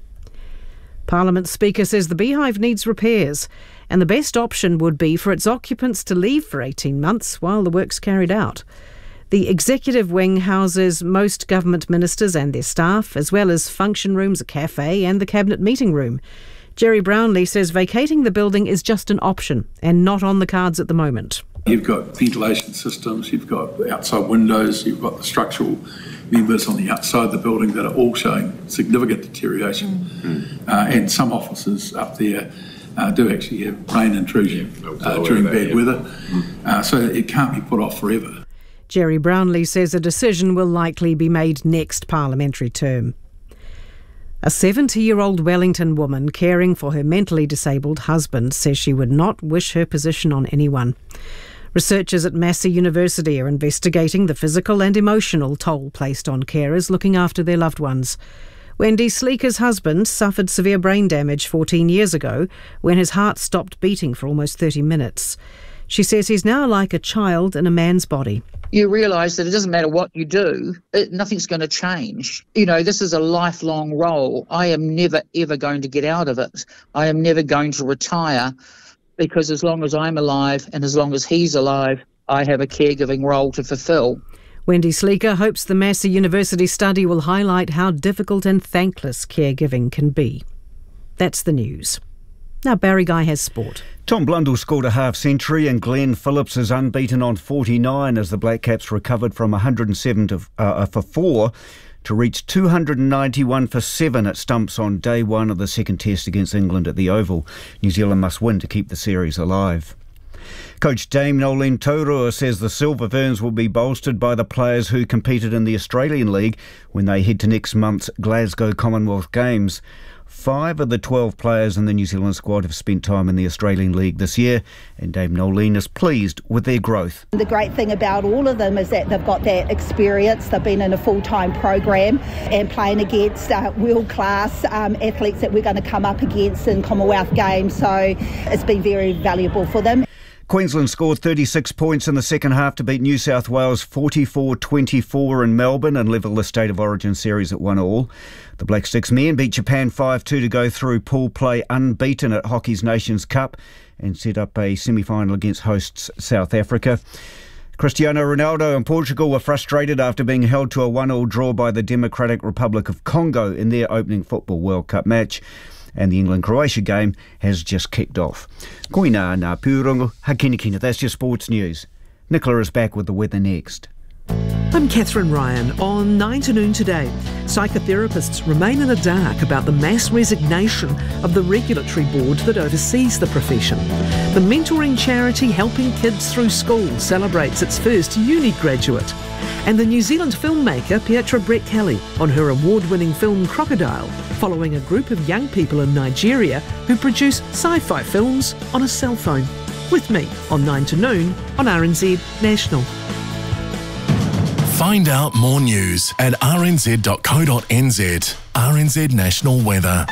Parliament Speaker says the Beehive needs repairs, and the best option would be for its occupants to leave for eighteen months while the work's carried out. The executive wing houses most government ministers and their staff, as well as function rooms, a cafe and the cabinet meeting room. Jerry Brownlee says vacating the building is just an option and not on the cards at the moment. You've got ventilation systems, you've got outside windows, you've got the structural members on the outside of the building that are all showing significant deterioration. Mm. Uh, and some offices up there uh, do actually have rain intrusion uh, during bad yeah. weather. Mm. Uh, so it can't be put off forever. Jerry Brownlee says a decision will likely be made next parliamentary term. A seventy-year-old Wellington woman caring for her mentally disabled husband says she would not wish her position on anyone. Researchers at Massey University are investigating the physical and emotional toll placed on carers looking after their loved ones. Wendy Sleeker's husband suffered severe brain damage fourteen years ago when his heart stopped beating for almost thirty minutes. She says he's now like a child in a man's body. You realise that it doesn't matter what you do, it, nothing's going to change. You know, this is a lifelong role. I am never, ever going to get out of it. I am never going to retire because as long as I'm alive and as long as he's alive, I have a caregiving role to fulfil. Wendy Sleeker hopes the Massey University study will highlight how difficult and thankless caregiving can be. That's the news. Now Barry Guy has sport. Tom Blundell scored a half-century and Glenn Phillips is unbeaten on forty-nine as the Black Caps recovered from one hundred seven to, uh, for four to reach two hundred ninety-one for seven at stumps on day one of the second test against England at the Oval. New Zealand must win to keep the series alive. Coach Dame Nolene Taurua says the Silver Ferns will be bolstered by the players who competed in the Australian League when they head to next month's Glasgow Commonwealth Games. Five of the twelve players in the New Zealand squad have spent time in the Australian League this year, and Dame Nolene is pleased with their growth. The great thing about all of them is that they've got that experience. They've been in a full-time program and playing against uh, world-class um, athletes that we're going to come up against in Commonwealth Games, so it's been very valuable for them. Queensland scored thirty-six points in the second half to beat New South Wales forty-four twenty-four in Melbourne and level the State of Origin series at one all. The Black Sticks men beat Japan five two to go through pool play unbeaten at Hockey's Nations Cup and set up a semi-final against hosts South Africa. Cristiano Ronaldo and Portugal were frustrated after being held to a one all draw by the Democratic Republic of Congo in their opening Football World Cup match. And the England-Croatia game has just kicked off. Koina ngā pūrongo, hakinakina, that's your sports news. Nicola is back with the weather next. I'm Catherine Ryan. On nine to Noon today, psychotherapists remain in the dark about the mass resignation of the regulatory board that oversees the profession. The mentoring charity Helping Kids Through School celebrates its first uni graduate. And the New Zealand filmmaker Pietra Brett Kelly on her award-winning film Crocodile, following a group of young people in Nigeria who produce sci-fi films on a cell phone. With me on nine to Noon on R N Z National. Find out more news at r n z dot co dot n z. R N Z National Weather.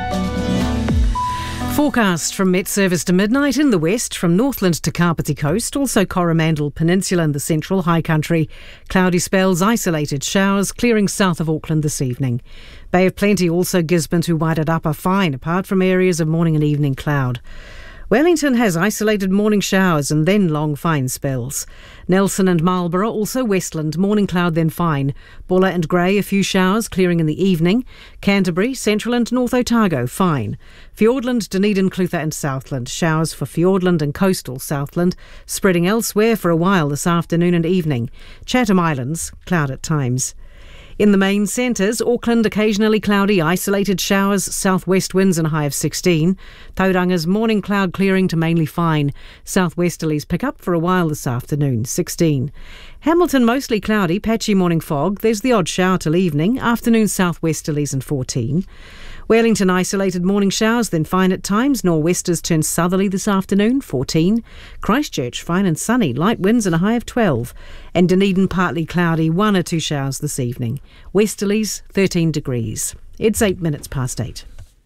Forecast from Met Service to midnight in the west, from Northland to Kapiti Coast, also Coromandel Peninsula and the central high country. Cloudy spells, isolated showers, clearing south of Auckland this evening. Bay of Plenty, also Gisborne to Wairarapa fine, apart from areas of morning and evening cloud. Wellington has isolated morning showers and then long fine spells. Nelson and Marlborough, also Westland, morning cloud then fine. Bulla and Grey, a few showers, clearing in the evening. Canterbury, Central and North Otago, fine. Fiordland, Dunedin, Clutha and Southland, showers for Fiordland and coastal Southland, spreading elsewhere for a while this afternoon and evening. Chatham Islands, cloud at times. In the main centres, Auckland occasionally cloudy, isolated showers, southwest winds and a high of sixteen. Tauranga's morning cloud clearing to mainly fine. Southwesterlies pick up for a while this afternoon, sixteen. Hamilton mostly cloudy, patchy morning fog. There's the odd shower till evening. Afternoon southwesterlies and fourteen. Wellington isolated morning showers, then fine at times. Nor'westers turn southerly this afternoon, fourteen. Christchurch, fine and sunny, light winds and a high of twelve. And Dunedin, partly cloudy, one or two showers this evening. Westerlies, thirteen degrees. It's eight minutes past eight.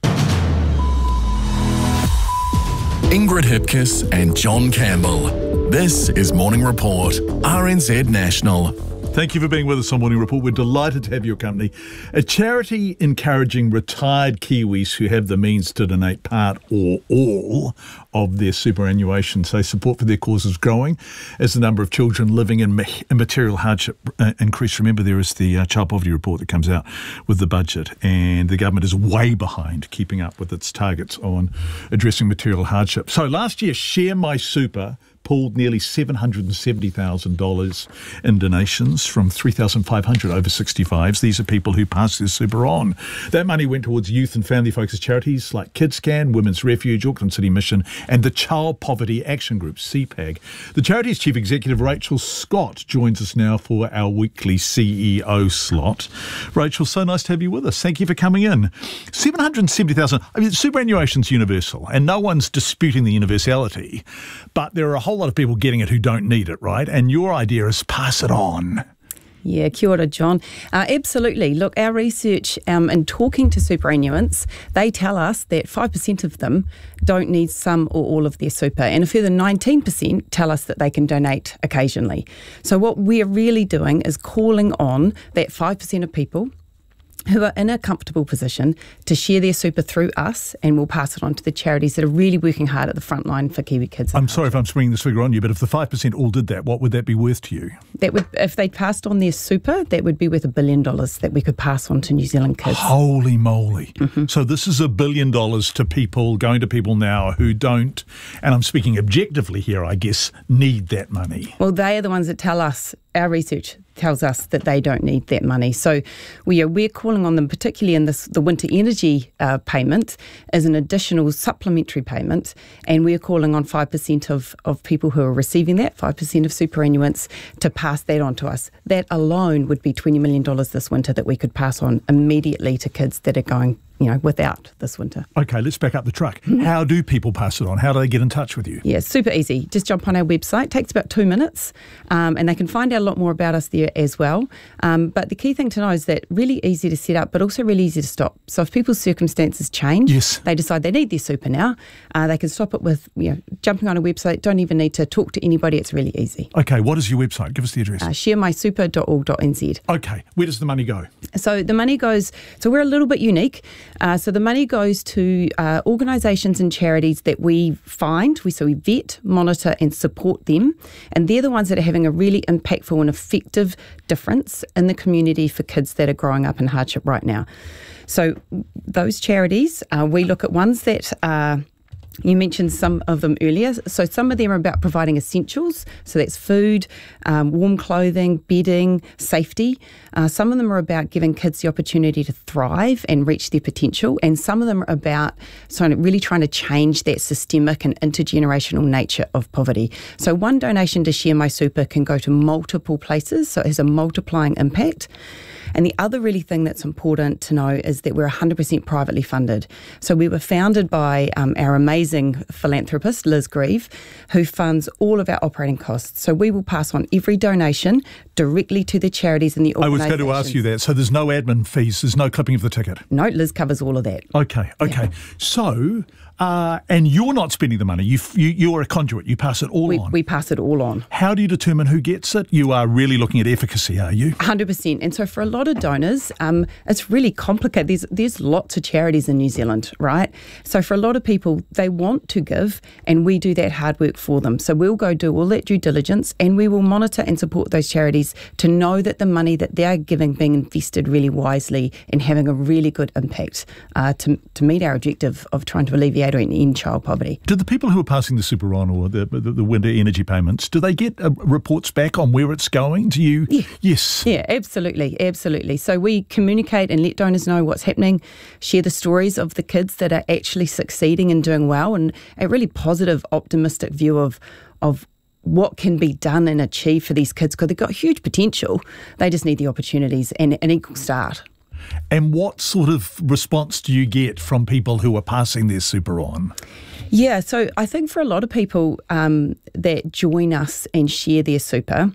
Ingrid Hipkiss and John Campbell. This is Morning Report, R N Z National. Thank you for being with us on Morning Report. We're delighted to have your company. A charity encouraging retired Kiwis who have the means to donate part or all of their superannuation. So support for their cause is growing as the number of children living in, ma- in material hardship uh, increase. Remember, there is the uh, Child Poverty Report that comes out with the budget, and the government is way behind keeping up with its targets on addressing material hardship. So last year, Share My Super pulled nearly seven hundred seventy thousand dollars in donations from three thousand five hundred over sixty-fives. These are people who passed their super on. That money went towards youth and family-focused charities like KidsCan, Women's Refuge, Auckland City Mission, and the Child Poverty Action Group, C PAG. The charity's chief executive, Rachel Scott, joins us now for our weekly C E O slot. Rachel, so nice to have you with us. Thank you for coming in. seven hundred seventy thousand dollars. I mean, superannuation's universal, and no one's disputing the universality, but there are a whole lot of people getting it who don't need it, right? And your idea is pass it on. Yeah, kia ora, John. Uh, absolutely. Look, our research um, in talking to superannuants, they tell us that five percent of them don't need some or all of their super, and a further nineteen percent tell us that they can donate occasionally. So what we're really doing is calling on that five percent of people who are in a comfortable position to share their super through us, and we'll pass it on to the charities that are really working hard at the front line for Kiwi kids. I'm sorry if I'm springing this figure on you, but if the five percent all did that, what would that be worth to you? That would, if they passed on their super, that would be worth a billion dollars that we could pass on to New Zealand kids. Holy moly. Mm-hmm. So this is a billion dollars to people, going to people now who don't, and I'm speaking objectively here, I guess, need that money. Well, they are the ones that tell us, our research tells us that they don't need that money. So we are, we're calling on them, particularly in this, the winter energy uh, payment, as an additional supplementary payment, and we're calling on five percent of, of people who are receiving that, five percent of superannuants, to pass that on to us. That alone would be twenty million dollars this winter that we could pass on immediately to kids that are going, you know, without this winter. Okay, let's back up the truck. How do people pass it on? How do they get in touch with you? Yeah, super easy. Just jump on our website. It takes about two minutes, um, and they can find out a lot more about us there as well. Um, but the key thing to know is that really easy to set up, but also really easy to stop. So if people's circumstances change, yes, they decide they need their super now, uh, they can stop it with, you know, jumping on a website. Don't even need to talk to anybody. It's really easy. Okay, what is your website? Give us the address. Uh, share my super dot org dot n z. Okay, where does the money go? So the money goes, so we're a little bit unique. Uh, so the money goes to uh, organisations and charities that we find, we so we vet, monitor and support them, and they're the ones that are having a really impactful and effective difference in the community for kids that are growing up in hardship right now. So those charities, uh, we look at ones that are, you mentioned some of them earlier. So some of them are about providing essentials. So that's food, um, warm clothing, bedding, safety. Uh, some of them are about giving kids the opportunity to thrive and reach their potential. And some of them are about so really trying to change that systemic and intergenerational nature of poverty. So one donation to Share My Super can go to multiple places. So it has a multiplying impact. And the other really thing that's important to know is that we're one hundred percent privately funded. So we were founded by um, our amazing philanthropist, Liz Grieve, who funds all of our operating costs. So we will pass on every donation directly to the charities and the organisations. I was going to ask you that. So there's no admin fees, there's no clipping of the ticket? No, Liz covers all of that. Okay, okay. Yeah. So, uh, and you're not spending the money. You, you, you're a conduit. You pass it all we, on. We pass it all on. How do you determine who gets it? You are really looking at efficacy, are you? one hundred percent. And so for a lot of donors, um, it's really complicated. There's, there's lots of charities in New Zealand, right? So for a lot of people, they want to give, and we do that hard work for them. So we'll go do all that due diligence, and we will monitor and support those charities to know that the money that they're giving being invested really wisely and having a really good impact uh, to, to meet our objective of trying to alleviate or end child poverty. Do the people who are passing the super on or the, the, the winter energy payments, do they get uh, reports back on where it's going? Do you? Yeah. Yes. Yeah, absolutely, absolutely. So we communicate and let donors know what's happening, share the stories of the kids that are actually succeeding and doing well, and a really positive, optimistic view of of what can be done and achieved for these kids, because they've got huge potential. They just need the opportunities and an equal start. And what sort of response do you get from people who are passing their super on? Yeah, so I think for a lot of people um, that join us and share their super,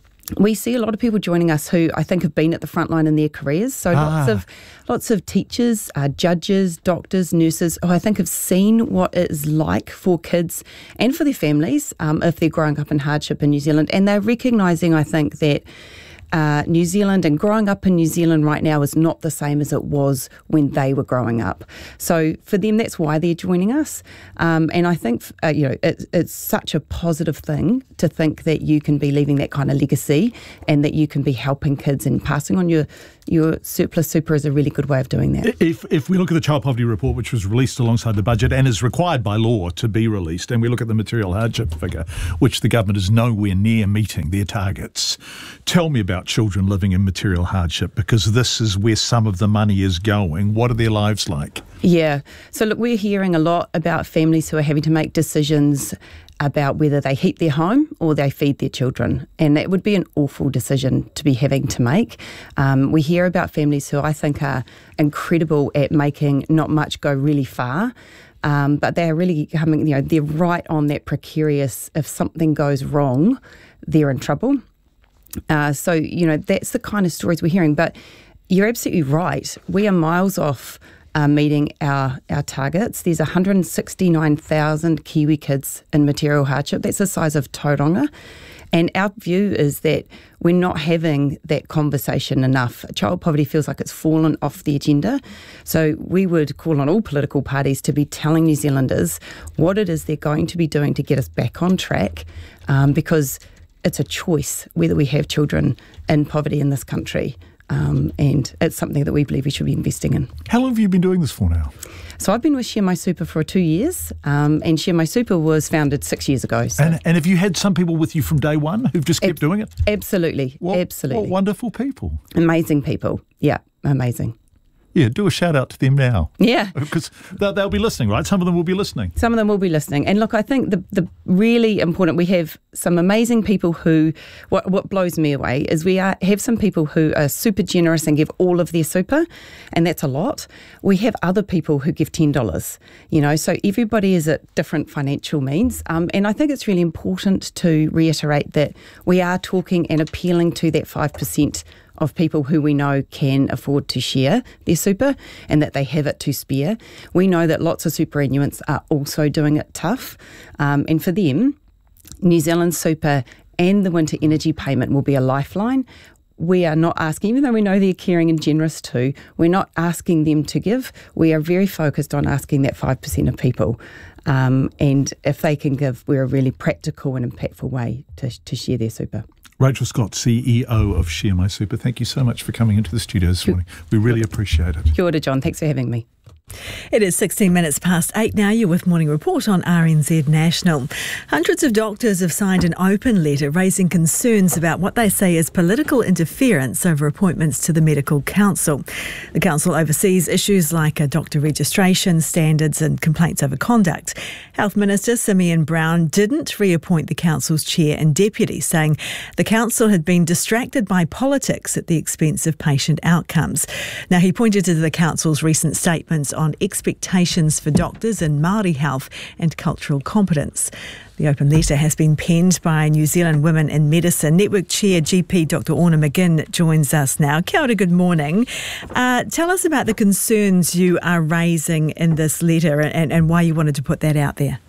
we see a lot of people joining us who I think have been at the front line in their careers. So ah. lots of lots of teachers, uh, judges, doctors, nurses who I think have seen what it is like for kids and for their families um, if they're growing up in hardship in New Zealand. And they're recognising, I think, that Uh, New Zealand and growing up in New Zealand right now is not the same as it was when they were growing up. So for them, that's why they're joining us. Um, and I think uh, you know it, it's such a positive thing to think that you can be leaving that kind of legacy and that you can be helping kids and passing on your your surplus super is a really good way of doing that. If if we look at the Child Poverty Report, which was released alongside the budget and is required by law to be released, and we look at the material hardship figure, which the government is nowhere near meeting their targets, tell me about children living in material hardship, because this is where some of the money is going. What are their lives like? Yeah. So look, we're hearing a lot about families who are having to make decisions about whether they heat their home or they feed their children. And that would be an awful decision to be having to make. Um, we hear about families who I think are incredible at making not much go really far. Um, but they're really coming, you know, they're right on that precarious, if something goes wrong, they're in trouble. Uh, so, you know, that's the kind of stories we're hearing. But you're absolutely right. We are miles off uh, meeting our, our targets. There's one hundred sixty-nine thousand Kiwi kids in material hardship. That's the size of Tauranga. And our view is that we're not having that conversation enough. Child poverty feels like it's fallen off the agenda. So we would call on all political parties to be telling New Zealanders what it is they're going to be doing to get us back on track, um, because it's a choice whether we have children in poverty in this country, um, and it's something that we believe we should be investing in. How long have you been doing this for now? So I've been with Share My Super for two years, um, and Share My Super was founded six years ago. So. And, and have you had some people with you from day one who've just kept Ab- doing it? Absolutely, what, absolutely. What wonderful people. Amazing people, yeah, amazing. Yeah, do a shout out to them now. Yeah. Because they'll, they'll be listening, right? Some of them will be listening. Some of them will be listening. And look, I think the the really important, we have some amazing people who, what what blows me away is we are, have some people who are super generous and give all of their super, and that's a lot. We have other people who give ten dollars, you know, so everybody is at different financial means. Um, and I think it's really important to reiterate that we are talking and appealing to that five percent of people who we know can afford to share their super and that they have it to spare. We know that lots of superannuants are also doing it tough. Um, and for them, New Zealand Super and the winter energy payment will be a lifeline. We are not asking, even though we know they're caring and generous too, we're not asking them to give. We are very focused on asking that five percent of people. Um, and if they can give, we're a really practical and impactful way to, to share their super. Rachel Scott, C E O of Share My Super, thank you so much for coming into the studio this morning. We really appreciate it. Kia ora, John. Thanks for having me. It is sixteen minutes past eight now. You're with Morning Report on R N Z National. Hundreds of doctors have signed an open letter raising concerns about what they say is political interference over appointments to the Medical Council. The council oversees issues like a doctor registration, standards and complaints over conduct. Health Minister Simeon Brown didn't reappoint the council's chair and deputy, saying the council had been distracted by politics at the expense of patient outcomes. Now, he pointed to the council's recent statements on expectations for doctors in Māori health and cultural competence. The open letter has been penned by New Zealand Women in Medicine. Network Chair G P Doctor Orna McGinn joins us now. Kia ora, good morning. Uh, tell us about the concerns you are raising in this letter and, and why you wanted to put that out there.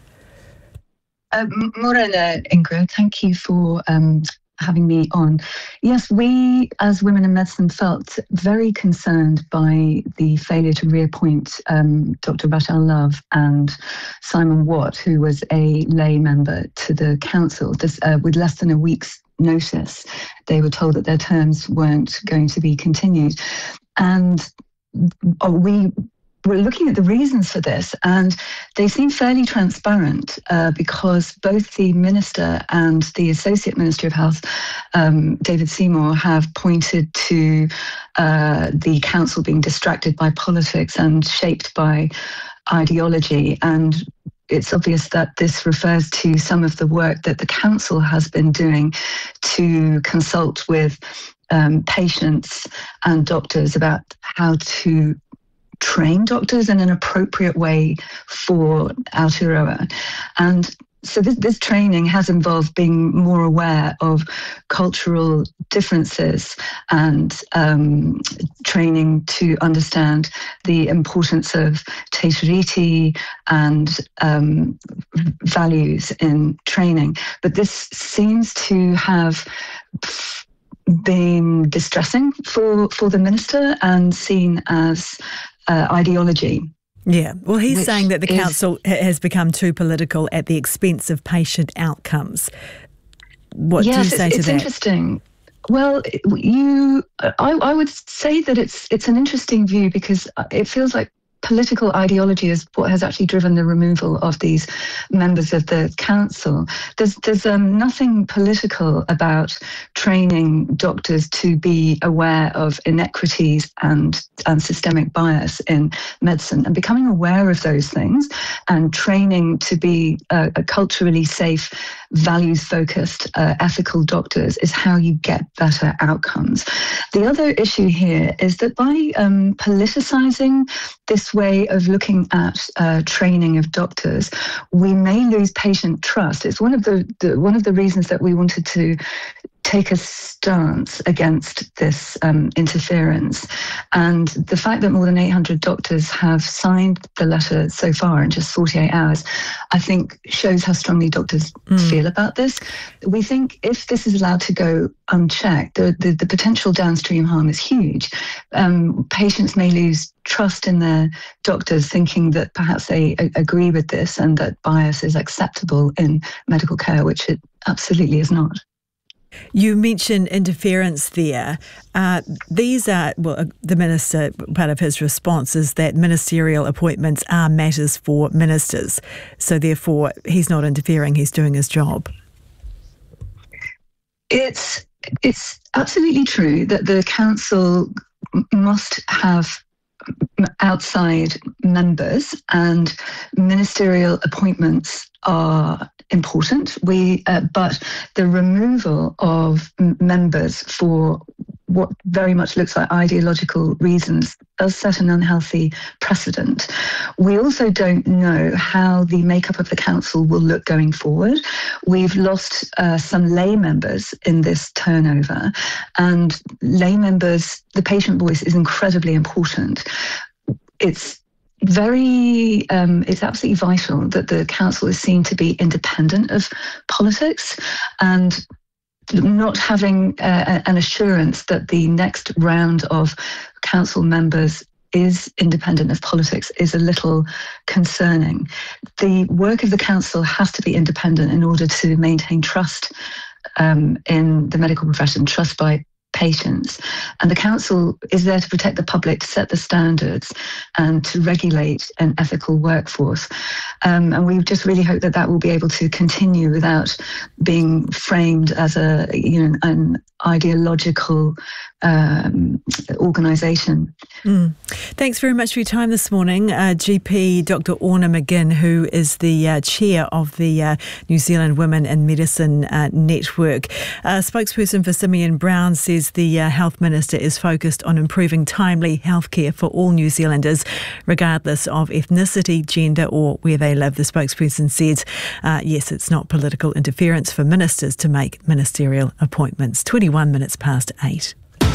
Uh, Morena, Ingrid, thank you for um, having me on. Yes, we as Women in Medicine felt very concerned by the failure to reappoint um, Doctor Rachel Love and Simon Watt, who was a lay member to the council. This, uh, with less than a week's notice, they were told that their terms weren't going to be continued. And uh, we We're looking at the reasons for this, and they seem fairly transparent uh, because both the Minister and the Associate Minister of Health, um, David Seymour, have pointed to uh, the council being distracted by politics and shaped by ideology. And it's obvious that this refers to some of the work that the council has been doing to consult with um, patients and doctors about how to train doctors in an appropriate way for Aotearoa. And so this, this training has involved being more aware of cultural differences and um, training to understand the importance of te tiriti and um, values in training. But this seems to have been distressing for, for the minister and seen as uh, ideology. Yeah, well, he's Which saying that the is, council has become too political at the expense of patient outcomes. What yes, do you say it's, to it's that? interesting. Well, you, I, I would say that it's it's an interesting view because it feels like political ideology is what has actually driven the removal of these members of the council. There's there's um, nothing political about training doctors to be aware of inequities and, and systemic bias in medicine, and becoming aware of those things and training to be a, a culturally safe, values-focused, uh, ethical doctors is how you get better outcomes. The other issue here is that by um, politicising this way of looking at uh, training of doctors, we may lose patient trust. It's one of the, the one of the reasons that we wanted to take a stance against this um, interference. And the fact that more than eight hundred doctors have signed the letter so far in just forty-eight hours, I think shows how strongly doctors mm. feel about this. We think if this is allowed to go unchecked, the, the, the potential downstream harm is huge. Um, patients may lose trust in their doctors, thinking that perhaps they a- agree with this and that bias is acceptable in medical care, which it absolutely is not. You mentioned interference there. Uh, these are, well, the minister, part of his response is that ministerial appointments are matters for ministers. So therefore, he's not interfering, he's doing his job. It's, it's absolutely true that the council must have outside members, and ministerial appointments are important. We, uh, but the removal of m- members for what very much looks like ideological reasons does set an unhealthy precedent. We also don't know how the makeup of the council will look going forward. We've lost uh, some lay members in this turnover, and lay members, the patient voice is incredibly important. It's very, um, it's absolutely vital that the council is seen to be independent of politics, and not having uh, an assurance that the next round of council members is independent of politics is a little concerning. The work of the council has to be independent in order to maintain trust um, in the medical profession, trust by patients. And the council is there to protect the public, to set the standards and to regulate an ethical workforce. Um, and we just really hope that that will be able to continue without being framed as a, you know, an ideological um, organisation. Mm. Thanks very much for your time this morning. Uh, G P Doctor Orna McGinn, who is the uh, chair of the uh, New Zealand Women in Medicine uh, Network. Uh, spokesperson for Simeon Brown says the uh, Health Minister is focused on improving timely healthcare for all New Zealanders, regardless of ethnicity, gender or where they live. The spokesperson said, uh, yes, it's not political interference for ministers to make ministerial appointments. twenty-one minutes past eight.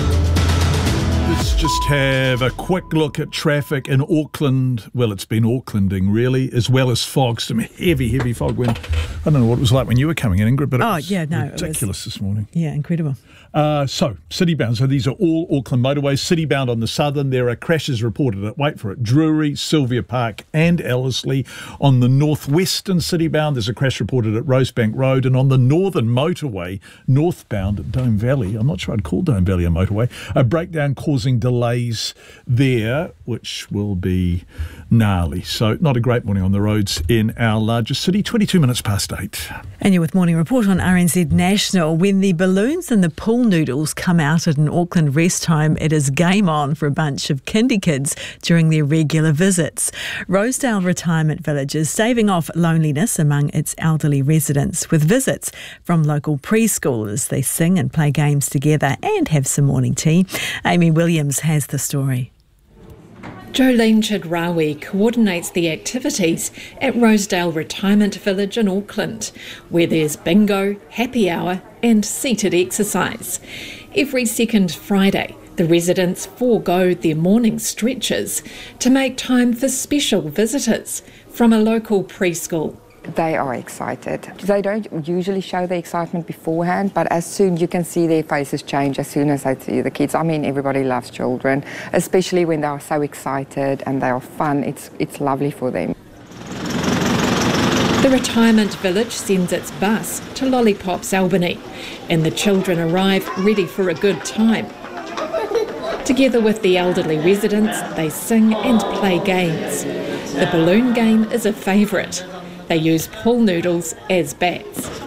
Let's just have a quick look at traffic in Auckland. Well, it's been Aucklanding, really, as well as fog. Some heavy, heavy fog. When I don't know what it was like when you were coming in, Ingrid, but it oh, was yeah, no, ridiculous it was, this morning. Yeah, incredible. Uh, so, city-bound. So these are all Auckland motorways. City-bound on the southern. There are crashes reported at, wait for it, Drury, Sylvia Park and Ellerslie. On the northwestern city-bound, there's a crash reported at Rosebank Road. And on the northern motorway, northbound at Dome Valley, I'm not sure I'd call Dome Valley a motorway, a breakdown caused causing delays there, which will be gnarly. So not a great morning on the roads in our largest city. twenty-two minutes past eight. And you're with Morning Report on R N Z National. When the balloons and the pool noodles come out at an Auckland rest home, it is game on for a bunch of kindy kids during their regular visits. Rosedale Retirement Village is staving off loneliness among its elderly residents with visits from local preschoolers. They sing and play games together and have some morning tea. Amy Williams has the story. Jolene Chidrawi coordinates the activities at Rosedale Retirement Village in Auckland, where there's bingo, happy hour and seated exercise. Every second Friday, the residents forego their morning stretches to make time for special visitors from a local preschool. They are excited. They don't usually show the excitement beforehand, but as soon you can see their faces change as soon as they see the kids. I mean, everybody loves children, especially when they are so excited and they are fun. It's, it's lovely for them. The retirement village sends its bus to Lollipops Albany, and the children arrive ready for a good time. Together with the elderly residents, they sing and play games. The balloon game is a favourite. They use pool noodles as bats.